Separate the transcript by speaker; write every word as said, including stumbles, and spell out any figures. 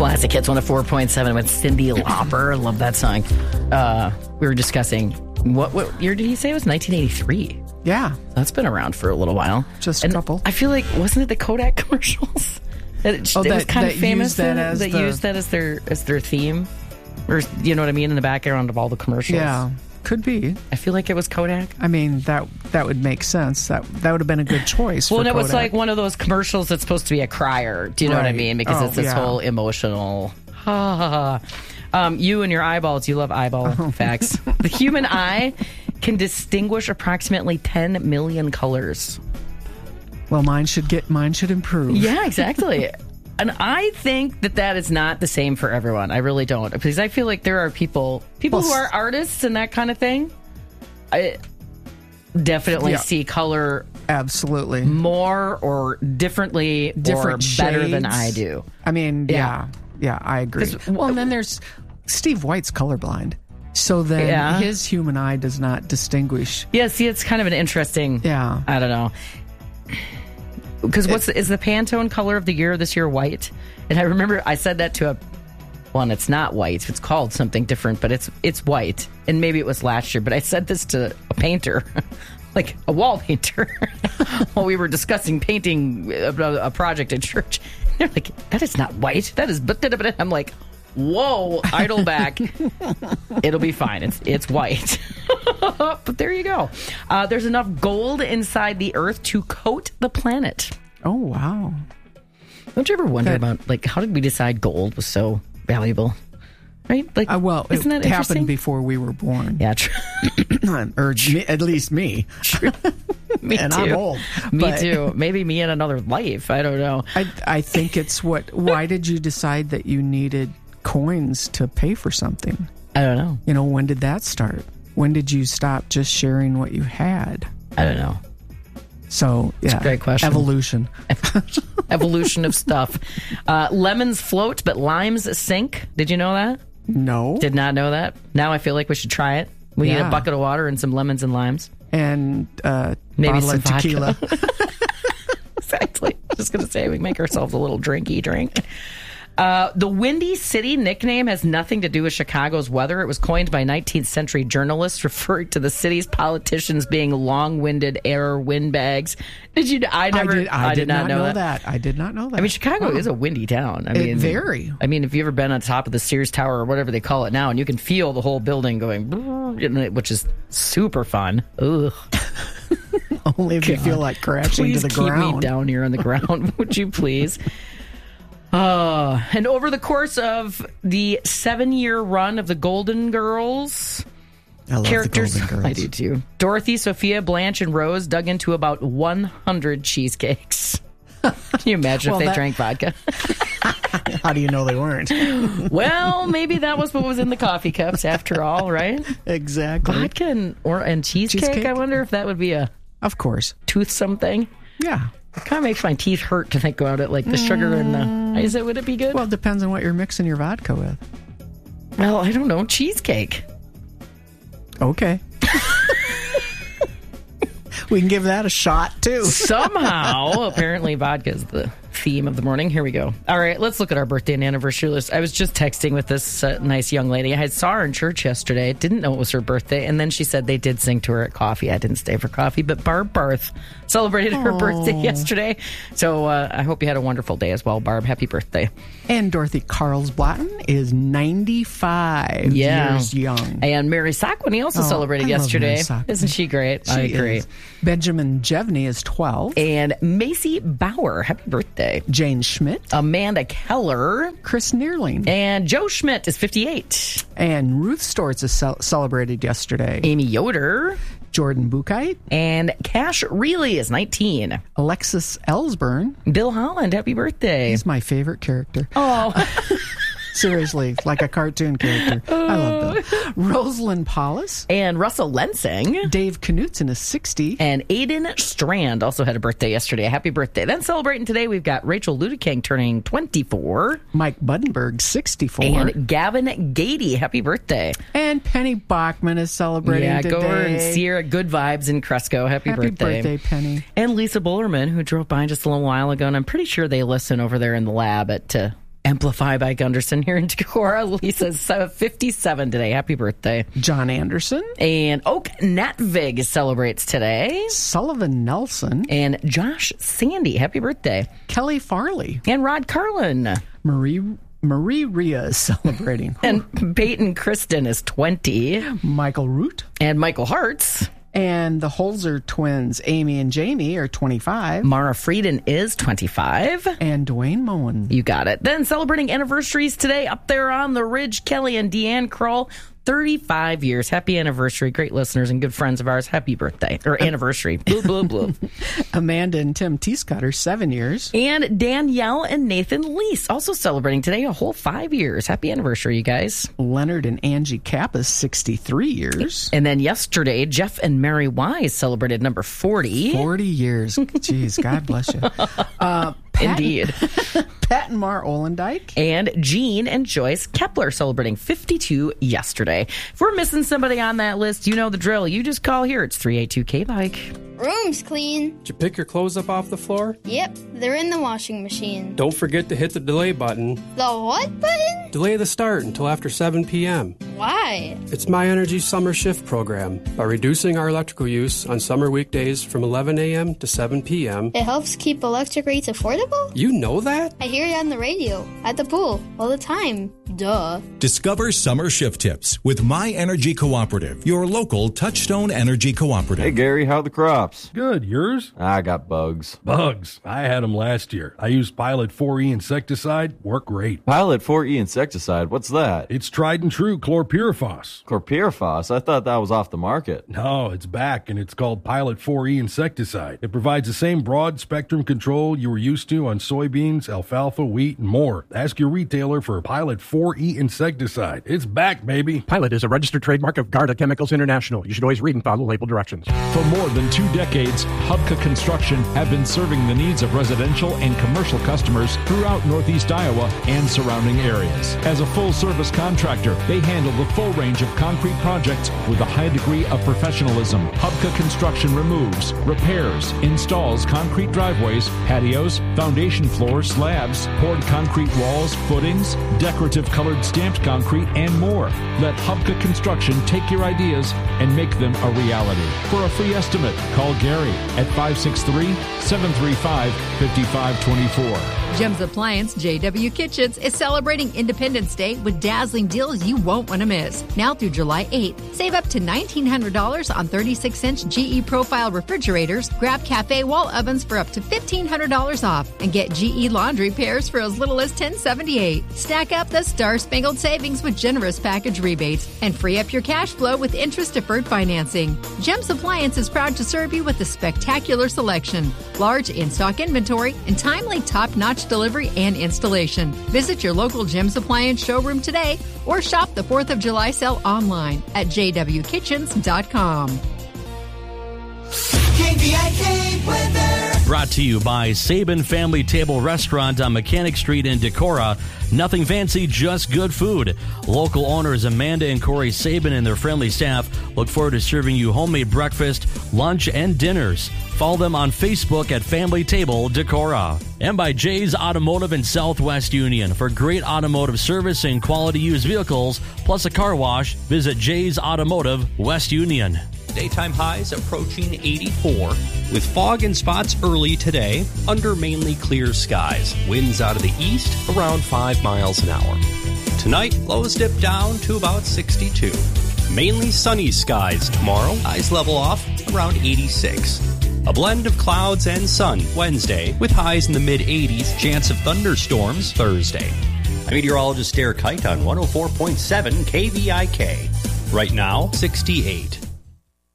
Speaker 1: Classic Hits one oh four point seven with Cyndi Lauper. I love that song. Uh, we were discussing, what, what year did he say it was? nineteen eighty-three.
Speaker 2: Yeah.
Speaker 1: That's been around for a little while.
Speaker 2: Just a
Speaker 1: and
Speaker 2: couple.
Speaker 1: I feel like, wasn't it the Kodak commercials? That it,
Speaker 2: oh,
Speaker 1: it
Speaker 2: that,
Speaker 1: was kind
Speaker 2: that
Speaker 1: of famous
Speaker 2: used that, as
Speaker 1: that
Speaker 2: the,
Speaker 1: used that as their as their theme, or you know what I mean, in the background of all the commercials.
Speaker 2: Yeah, could be.
Speaker 1: I feel like it was Kodak.
Speaker 2: I mean, that that would make sense. That that would have been a good choice.
Speaker 1: Well,
Speaker 2: for
Speaker 1: and it was
Speaker 2: Kodak.
Speaker 1: like one of those commercials that's supposed to be a crier. Do you know
Speaker 2: right.
Speaker 1: what I mean? Because
Speaker 2: oh,
Speaker 1: it's this
Speaker 2: yeah.
Speaker 1: whole emotional. Ha ha ha. Um, you and your eyeballs. You love eyeball
Speaker 2: oh.
Speaker 1: facts. The human eye can distinguish approximately ten million colors.
Speaker 2: Well, mine should get mine should improve.
Speaker 1: Yeah, exactly. And I think that that is not the same for everyone. I really don't, because I feel like there are people, people
Speaker 2: Well,
Speaker 1: who are artists and that kind of thing. I definitely
Speaker 2: Yeah.
Speaker 1: see color
Speaker 2: Absolutely.
Speaker 1: more or differently,
Speaker 2: Different
Speaker 1: or better than
Speaker 2: shades.
Speaker 1: I do.
Speaker 2: I mean,
Speaker 1: Yeah.
Speaker 2: yeah, yeah, I agree.
Speaker 1: 'Cause-
Speaker 2: Well, and then there's Steve White's colorblind, so then
Speaker 1: Yeah.
Speaker 2: his human eye does not distinguish.
Speaker 1: Yeah, see, it's kind of an interesting.
Speaker 2: Yeah.
Speaker 1: I don't know. Because what's is the Pantone color of the year this year white? And I remember I said that to a. Well, and it's not white. It's called something different, but it's it's white. And maybe it was last year, but I said this to a painter, like a wall painter, while we were discussing painting a, a project at church. And they're like, "That is not white. That is." But I'm like, "Whoa, idle back. It'll be fine. It's it's white." But there you go. Uh, there's enough gold inside the Earth to coat the planet.
Speaker 2: Oh wow!
Speaker 1: Don't you ever wonder
Speaker 2: That-
Speaker 1: about like how did we decide gold was so valuable? Right? Like,
Speaker 2: Uh, well,
Speaker 1: isn't
Speaker 2: it
Speaker 1: that interesting?
Speaker 2: happened before we were born.
Speaker 1: Yeah, true.
Speaker 2: or me, at least me.
Speaker 1: Me
Speaker 2: and
Speaker 1: too.
Speaker 2: I'm old.
Speaker 1: Me
Speaker 2: but
Speaker 1: too. Maybe me in another life. I don't know.
Speaker 2: I I think it's what. Why did you decide that you needed coins to pay for something?
Speaker 1: I don't know.
Speaker 2: You know, when did that start? When did you stop just sharing what you had?
Speaker 1: I don't know.
Speaker 2: So, yeah.
Speaker 1: a great question.
Speaker 2: Evolution.
Speaker 1: Evolution of stuff. Uh, lemons float, but limes sink. Did you know that?
Speaker 2: No.
Speaker 1: Did not know that. Now I feel like we should try it. We need
Speaker 2: Yeah.
Speaker 1: a bucket of water and some lemons and limes.
Speaker 2: And uh,
Speaker 1: Maybe
Speaker 2: bottle
Speaker 1: some
Speaker 2: of tequila.
Speaker 1: Exactly. Just going to say we make ourselves a little drinky drink. Uh, the Windy City nickname has nothing to do with Chicago's weather. It was coined by nineteenth century journalists referring to the city's politicians being long-winded air windbags. Did you? I never.
Speaker 2: I did, I
Speaker 1: I
Speaker 2: did not, know that. I did not know that.
Speaker 1: I mean, Chicago
Speaker 2: Wow.
Speaker 1: is a windy town. I
Speaker 2: It
Speaker 1: mean,
Speaker 2: very.
Speaker 1: I mean, if you've ever been on top of the Sears Tower or whatever they call it now, and you can feel the whole building going, which is super fun. Ugh.
Speaker 2: Only if you feel like crashing
Speaker 1: Please
Speaker 2: to the
Speaker 1: keep
Speaker 2: ground.
Speaker 1: me down here on the ground, would you please? Uh, and over the course of the seven-year run of the Golden Girls,
Speaker 2: I love
Speaker 1: characters,
Speaker 2: the Golden Girls.
Speaker 1: I do too. Dorothy, Sophia, Blanche, and Rose dug into about one hundred cheesecakes. Can you imagine
Speaker 2: Well,
Speaker 1: if they
Speaker 2: that-
Speaker 1: drank vodka?
Speaker 2: How do you know they weren't?
Speaker 1: Well, maybe that was what was in the coffee cups after all, right?
Speaker 2: Exactly.
Speaker 1: Vodka and, or, and cheesecake,
Speaker 2: Cheesecake?
Speaker 1: I wonder if that would be a
Speaker 2: Of course.
Speaker 1: toothsome thing.
Speaker 2: Yeah.
Speaker 1: It kind of makes my teeth hurt to think about it, like the sugar and the... Is it, would it be good?
Speaker 2: Well, it depends on what you're mixing your vodka with.
Speaker 1: Well, I don't know. Cheesecake.
Speaker 2: Okay. We can give that a shot, too.
Speaker 1: Somehow, apparently vodka is the theme of the morning. Here we go. All right, let's look at our birthday and anniversary list. I was just texting with this uh, nice young lady. I had saw her in church yesterday. Didn't know it was her birthday. And then she said they did sing to her at coffee. I didn't stay for coffee. But Barb Barth celebrated her
Speaker 2: Aww.
Speaker 1: birthday yesterday. So uh, I hope you had a wonderful day as well, Barb. Happy birthday.
Speaker 2: And Dorothy Carlsblatten is ninety-five
Speaker 1: Yeah.
Speaker 2: years young.
Speaker 1: And Mary Sackwini also
Speaker 2: Oh,
Speaker 1: celebrated
Speaker 2: I love
Speaker 1: yesterday.
Speaker 2: Mary Sackwini.
Speaker 1: Isn't she great?
Speaker 2: She
Speaker 1: I agree.
Speaker 2: is. Benjamin Jevney is twelve.
Speaker 1: And Macy Bauer, happy birthday.
Speaker 2: Jane Schmidt.
Speaker 1: Amanda Keller.
Speaker 2: Chris Neerling.
Speaker 1: And Joe Schmidt is fifty-eight.
Speaker 2: And Ruth Storts is cel- celebrated yesterday.
Speaker 1: Amy Yoder.
Speaker 2: Jordan Buchheit.
Speaker 1: And Cash Reilly is nineteen.
Speaker 2: Alexis Ellsburn.
Speaker 1: Bill Holland, happy birthday.
Speaker 2: He's my favorite character.
Speaker 1: Oh,
Speaker 2: Seriously, like a cartoon character. I love Bill. Rosalind Paulus.
Speaker 1: and Russell Lensing.
Speaker 2: Dave Knutson is sixty.
Speaker 1: And Aiden Strand also had a birthday yesterday. Happy birthday. Then celebrating today, we've got Rachel Ludeking turning twenty-four.
Speaker 2: Mike Buddenberg, sixty-four.
Speaker 1: And Gavin Gady, happy birthday.
Speaker 2: And Penny Bachman is celebrating
Speaker 1: Yeah,
Speaker 2: today.
Speaker 1: go over and see her at Good Vibes in Cresco. Happy,
Speaker 2: Happy
Speaker 1: birthday.
Speaker 2: birthday, Penny.
Speaker 1: And Lisa Bullerman, who drove by just a little while ago, and I'm pretty sure they listen over there in the lab at uh, Amplify by Gunderson here in Decorah. Lisa's uh, fifty-seven today. Happy birthday.
Speaker 2: John Anderson.
Speaker 1: And Oak Natvig celebrates today.
Speaker 2: Sullivan Nelson.
Speaker 1: And Josh Sandy. Happy birthday.
Speaker 2: Kelly Farley.
Speaker 1: And Rod Carlin.
Speaker 2: Marie Marie Rhea is celebrating.
Speaker 1: And Peyton Kristen is twenty.
Speaker 2: Michael Root.
Speaker 1: And Michael Hartz.
Speaker 2: And the Holzer twins, Amy and Jamie, are twenty-five.
Speaker 1: Mara Frieden is twenty-five.
Speaker 2: And Dwayne Moen.
Speaker 1: You got it. Then celebrating anniversaries today up there on the ridge, Kelly and Deanne Kroll. thirty-five years. Happy anniversary. Great listeners and good friends of ours. Happy birthday. Or anniversary. Blue, blue, blue.
Speaker 2: Amanda and Tim Teescutter, seven years.
Speaker 1: And Danielle and Nathan Lease, also celebrating today a whole five years. Happy anniversary, you guys.
Speaker 2: Leonard and Angie Kappas, sixty-three years.
Speaker 1: And then yesterday, Jeff and Mary Wise celebrated number forty.
Speaker 2: forty years. Jeez, God bless you. Uh, Pat,
Speaker 1: Indeed.
Speaker 2: Pat and Mar Olendike.
Speaker 1: And Jean and Joyce Kepler celebrating fifty-two yesterday. If we're missing somebody on that list, you know the drill. You just call here. It's three eight two K Bike.
Speaker 3: Room's clean.
Speaker 4: Did you pick your clothes up off the floor?
Speaker 3: Yep, they're in the washing machine.
Speaker 4: Don't forget to hit the delay button.
Speaker 3: The what button?
Speaker 4: Delay the start until after seven p.m.
Speaker 3: Why?
Speaker 4: It's My Energy's summer shift program. By reducing our electrical use on summer weekdays from eleven a.m. to seven p.m.
Speaker 3: It helps keep electric rates affordable?
Speaker 4: You know that?
Speaker 3: I hear it on the radio, at the pool, all the time. Duh.
Speaker 5: Discover summer shift tips with My Energy Cooperative, your local Touchstone Energy Cooperative.
Speaker 6: Hey, Gary, how are the crops?
Speaker 7: Good. Yours?
Speaker 6: I got bugs.
Speaker 7: Bugs. I had them last year. I used Pilot four E insecticide. Worked great.
Speaker 6: Pilot four E insecticide? What's that?
Speaker 7: It's tried and true chlorpyrifos.
Speaker 6: Chlorpyrifos? I thought that was off the market.
Speaker 7: No, it's back, and it's called Pilot four E insecticide. It provides the same broad spectrum control you were used to on soybeans, alfalfa, wheat, and more. Ask your retailer for Pilot four E insecticide. It's back, baby.
Speaker 8: Pilot is a registered trademark of Garda Chemicals International. You should always read and follow label directions.
Speaker 9: For more than two decades, Hubka Construction have been serving the needs of residential and commercial customers throughout Northeast Iowa and surrounding areas. As a full-service contractor, they handle the full range of concrete projects with a high degree of professionalism. Hubka Construction removes, repairs, installs concrete driveways, patios, foundation floors, slabs, poured concrete walls, footings, decorative colored stamped concrete, and more. Let Hubka Construction take your ideas and make them a reality. For a free estimate, call Gary at five six three, seven three five, five five two four.
Speaker 10: Jim's Appliance J W Kitchens is celebrating Independence Day with dazzling deals you won't want to miss. Now through July eighth, save up to nineteen hundred dollars on thirty-six inch G E Profile refrigerators, grab cafe wall ovens for up to fifteen hundred dollars off, and get G E laundry pairs for as little as ten dollars and seventy-eight cents. Stack up the star-spangled savings with generous package rebates and free up your cash flow with interest-deferred financing. Jim's Appliance is proud to serve you with a spectacular selection, large in-stock inventory, and timely top-notch delivery and installation. Visit your local Jim's Appliance showroom today or shop the fourth of July sale online at j w kitchens dot com.
Speaker 11: K V I K weather.
Speaker 12: Brought to you by Sabin Family Table Restaurant on Mechanic Street in Decorah. Nothing fancy, just good food. Local owners Amanda and Corey Sabin and their friendly staff look forward to serving you homemade breakfast, lunch, and dinners. Follow them on Facebook at Family Table Decorah. And by Jay's Automotive in Southwest Union. For great automotive service and quality used vehicles, plus a car wash, visit Jay's Automotive, West Union.
Speaker 13: Daytime highs approaching eighty-four, with fog and spots early today under mainly clear skies. Winds out of the east around five miles an hour. Tonight, lows dip down to about sixty-two. Mainly sunny skies tomorrow. Highs level off around eighty-six. A blend of clouds and sun Wednesday, with highs in the mid-eighties. Chance of thunderstorms Thursday. I'm meteorologist Derek Height on one oh four point seven K V I K. Right now, sixty-eight.